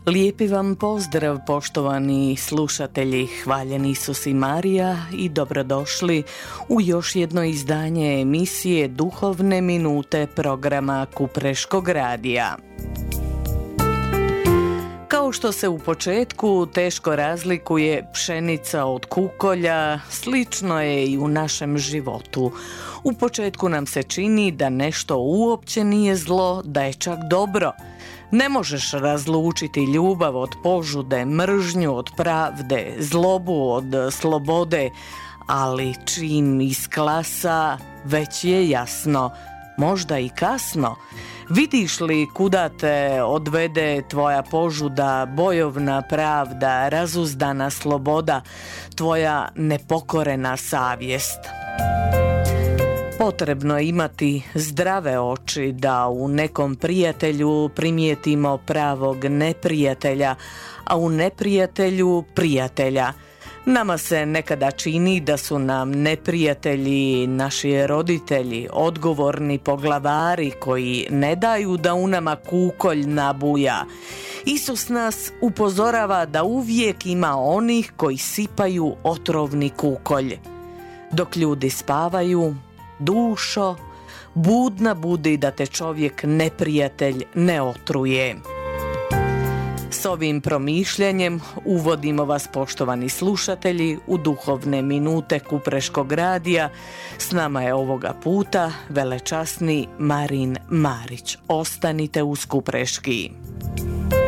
Lijepi vam pozdrav, poštovani slušatelji, hvaljen Isus i Marija i dobrodošli u još jedno izdanje emisije Duhovne minute programa Kupreškog radija. Kao što se u početku teško razlikuje pšenica od kukolja, slično je i u našem životu. U početku nam se čini da nešto uopće nije zlo, da je čak dobro. Ne možeš razlučiti ljubav od požude, mržnju od pravde, zlobu od slobode, ali čim isklasa, već je jasno, možda i kasno. Vidiš li kuda te odvede tvoja požuda, bojovna pravda, razuzdana sloboda, tvoja nepokorena savjest? Potrebno je imati zdrave oči da u nekom prijatelju primijetimo pravog neprijatelja, a u neprijatelju prijatelja. Nama se nekada čini da su nam neprijatelji naši roditelji, odgovorni poglavari koji ne daju da u nama kukolj nabuja. Isus nas upozorava da uvijek ima onih koji sipaju otrovni kukolj. Dok ljudi spavaju, dušo, budna budi da te čovjek neprijatelj ne otruje. S ovim promišljanjem uvodimo vas, poštovani slušatelji, u duhovne minute Kupreškog radija. S nama je ovoga puta velečasni Marin Marić. Ostanite uz Kupreški.